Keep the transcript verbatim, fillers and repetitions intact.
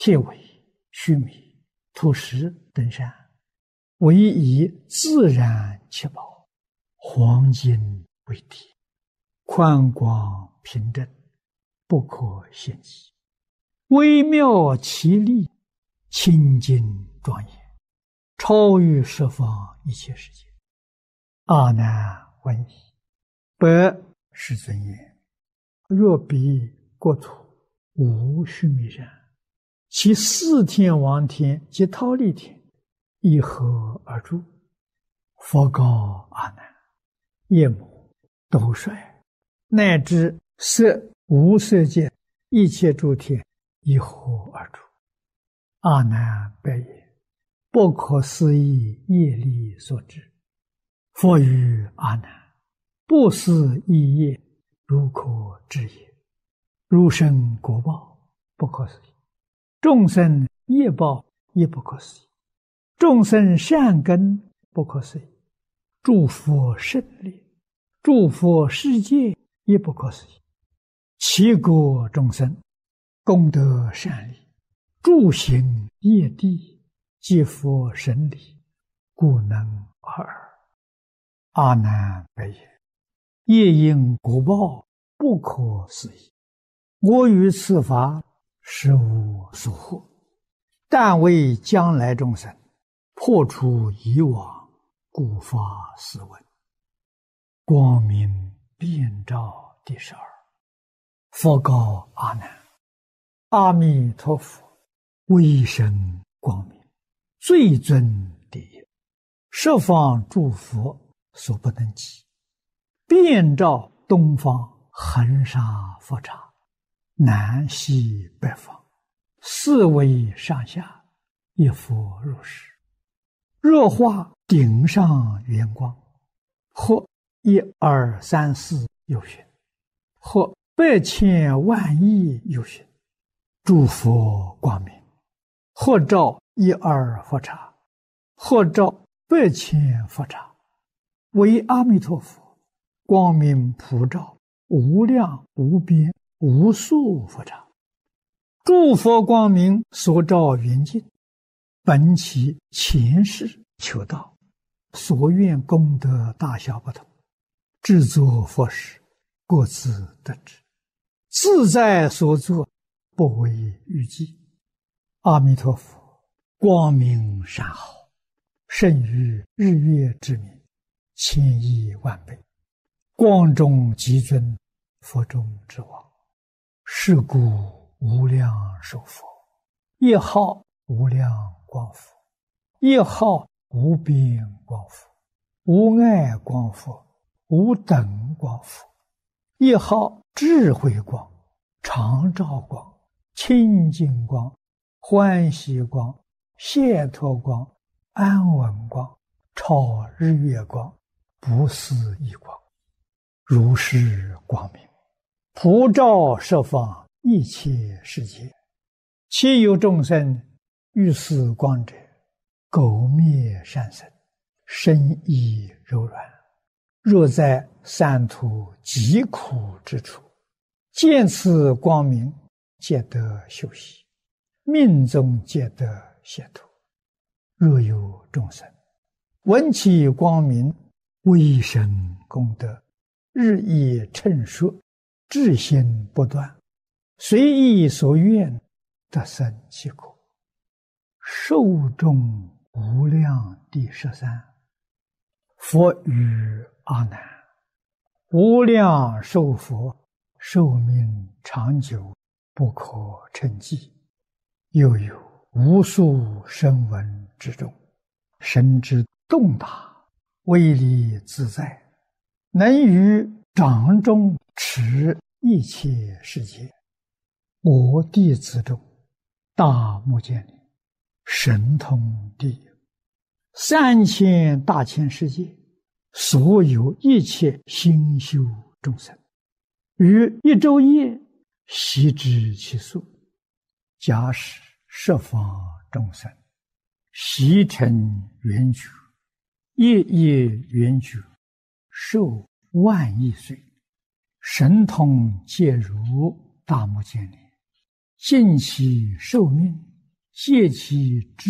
铁尾、须弥、土石等山，唯以自然其宝，黄金为底，宽广平正，不可限计，微妙奇丽，清净庄严，超越十方一切世界。阿难问矣，白世尊言：若彼国土无须弥山，其四天王天及忉利天以何而住？佛告阿难：夜幕、斗率，乃至色无色界一切诸天以何而住？阿难白言：不可思议业力所致。佛语阿难：不思议业，如可知也。如生果报，不可思议；众生业报，也不可思议；众生善根，不可思议；诸佛胜利，诸佛世界，也不可思议。其国众生功德善利，诸行业地，皆佛神力，故能尔。阿难白言：业因果报，不可思议。我于此法实无所获，但为将来众生破除以往，故发斯文。光明遍照第十二。佛告阿难：阿弥陀佛威神光明，最尊第一，十方诸佛所不能及，遍照东方恒沙佛刹，南西北方，四维上下，一佛如是。若化顶上圆光，或一二三四有寻，或百千万亿有寻，诸佛光明，或照一二佛刹，或照百千佛刹，为阿弥陀佛光明普照无量无边无数佛刹。诸佛光明所照圆净，本其前世求道，所愿功德大小不同，制作佛事，各自得之，自在所作，不为预计。阿弥陀佛光明善好，胜于日月之明，千亿万倍，光中极尊，佛中之王。是故无量寿佛，一号无量光佛，一号无边光佛，无碍光佛，无等光佛，一号智慧光，常照光，清净光，欢喜光，解脱光，安稳光，超日月光，不思议光。如是光明普照十方一切世界，其有众生遇此光者，苟灭善生，身意柔软，若在三途极苦之处，见此光明，皆得休息，命中皆得解脱。若有众生闻其光明，威神功德日益称说，至心不断，随意所愿，得生其果。寿终无量第十三。佛语阿难：无量寿佛寿命长久，不可称计。又有无数声闻之中，神之动大，威力自在，能于掌中持一切世界。我弟子中，大目犍连神通第一，三千大千世界所有一切心修众生，于一昼夜悉知其数。假使十方众生悉成圆觉，夜夜圆觉，寿万亿岁，神通皆如大目犍连，尽其寿命， 借其知